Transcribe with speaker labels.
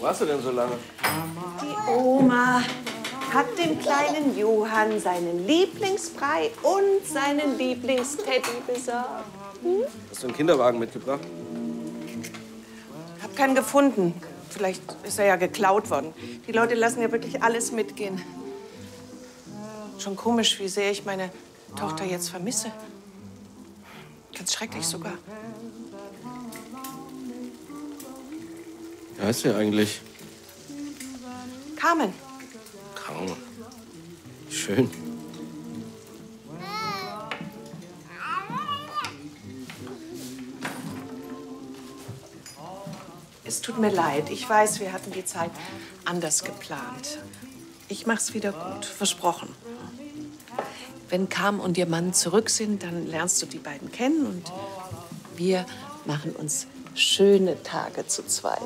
Speaker 1: warst du denn so lange?
Speaker 2: Die Oma hat dem kleinen Johann seinen Lieblingsbrei und seinen Lieblingsteddy besorgt.
Speaker 1: Hast du einen Kinderwagen mitgebracht?
Speaker 2: Hab keinen gefunden. Vielleicht ist er ja geklaut worden. Die Leute lassen ja wirklich alles mitgehen. Schon komisch, wie sehr ich meine Tochter jetzt vermisse. Ganz schrecklich sogar.
Speaker 1: Wie heißt sie eigentlich?
Speaker 2: Carmen.
Speaker 1: Carmen. Schön.
Speaker 2: Es tut mir leid. Ich weiß, wir hatten die Zeit anders geplant. Ich mach's wieder gut, versprochen. Wenn Carmen und ihr Mann zurück sind, dann lernst du die beiden kennen und wir machen uns schöne Tage zu zweit.